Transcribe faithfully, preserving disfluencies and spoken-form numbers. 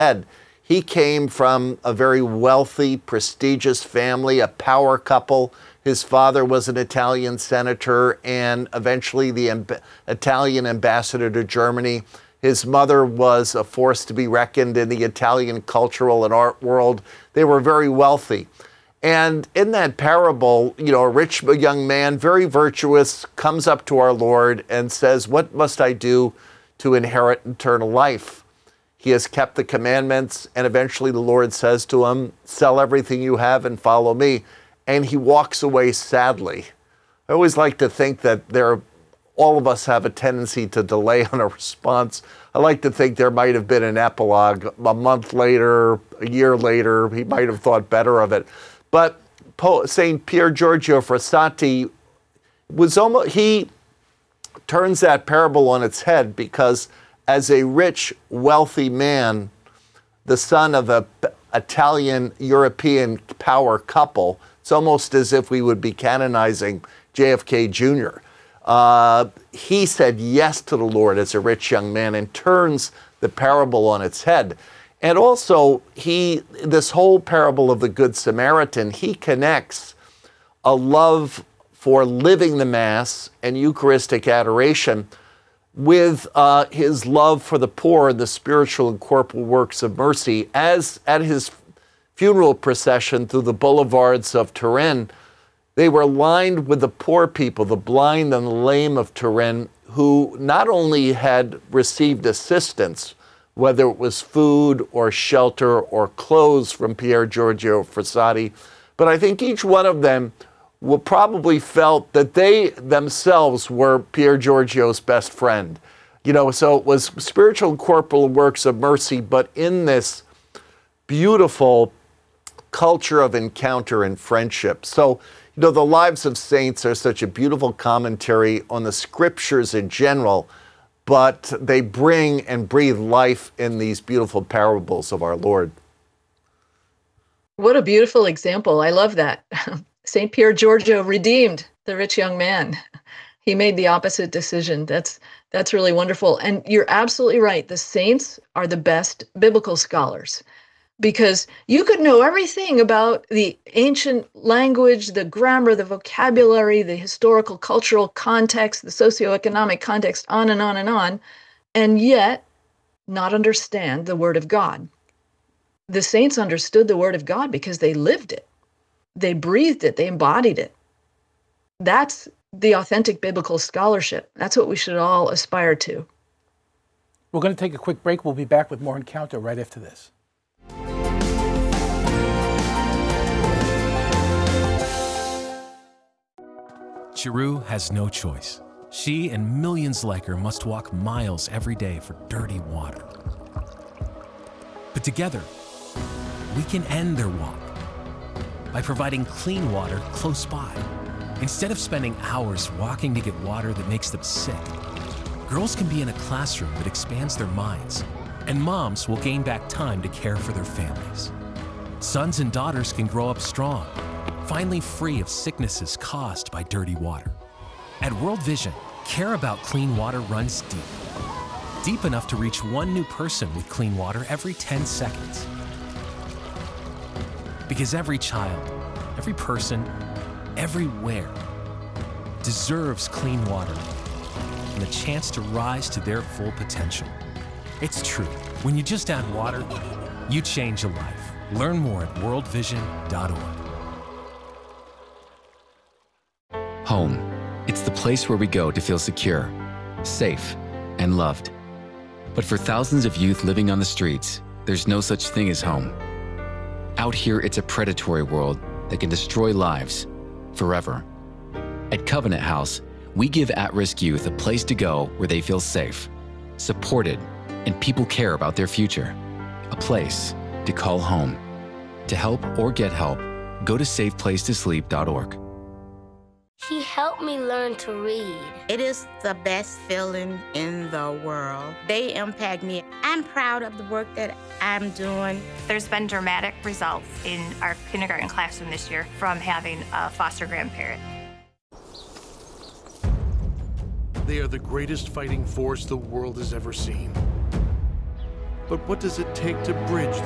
head. He came from a very wealthy, prestigious family, a power couple. His father was an Italian senator and eventually the amb- Italian ambassador to Germany. His mother was a force to be reckoned in the Italian cultural and art world. They were very wealthy. And in that parable, you know, a rich young man, very virtuous, comes up to our Lord and says, "What must I do to inherit eternal life?" He has kept the commandments, and eventually the Lord says to him, "Sell everything you have and follow me." And he walks away sadly. I always like to think that there, all of us have a tendency to delay on a response. I like to think there might have been an epilogue a month later, a year later. He might have thought better of it. But Saint Pier Giorgio Frassati was almost, he turns that parable on its head, because as a rich, wealthy man, the son of a Italian European power couple, it's almost as if we would be canonizing J F K Junior Uh, he said yes to the Lord as a rich young man and turns the parable on its head. And also, he, this whole parable of the Good Samaritan, he connects a love for living the Mass and Eucharistic adoration with uh, his love for the poor and the spiritual and corporal works of mercy. As at his funeral procession through the boulevards of Turin, they were lined with the poor people, the blind and the lame of Turin, who not only had received assistance, whether it was food or shelter or clothes from Pier Giorgio Frassati, but I think each one of them will probably felt that they themselves were Pier Giorgio's best friend. You know, so it was spiritual and corporal works of mercy, but in this beautiful culture of encounter and friendship. So, you know, the lives of saints are such a beautiful commentary on the scriptures in general, but they bring and breathe life in these beautiful parables of our Lord. What a beautiful example. I love that. Saint Pier Giorgio redeemed the rich young man. He made the opposite decision. That's that's really wonderful. And you're absolutely right. The saints are the best biblical scholars, because you could know everything about the ancient language, the grammar, the vocabulary, the historical, cultural context, the socioeconomic context, on and on and on, and yet not understand the Word of God. The saints understood the Word of God because they lived it. They breathed it. They embodied it. That's the authentic biblical scholarship. That's what we should all aspire to. We're going to take a quick break. We'll be back with more Encounter right after this. Chiru has no choice. She and millions like her must walk miles every day for dirty water. But together, we can end their walk by providing clean water close by. Instead of spending hours walking to get water that makes them sick, girls can be in a classroom that expands their minds, and moms will gain back time to care for their families. Sons and daughters can grow up strong, finally free of sicknesses caused by dirty water. At World Vision, care about clean water runs deep. Deep enough to reach one new person with clean water every ten seconds. Because every child, every person, everywhere deserves clean water and the chance to rise to their full potential. It's true. When you just add water, you change a life. Learn more at world vision dot org. Home. It's the place where we go to feel secure, safe, and loved. But for thousands of youth living on the streets, there's no such thing as home. Out here, it's a predatory world that can destroy lives forever. At Covenant House, we give at-risk youth a place to go where they feel safe, supported, and people care about their future. A place to call home. To help or get help, go to safe place to sleep dot org. He helped me learn to read. It is the best feeling in the world. They impact me. I'm proud of the work that I'm doing. There's been dramatic results in our kindergarten classroom this year from having a foster grandparent. They are the greatest fighting force the world has ever seen. But what does it take to bridge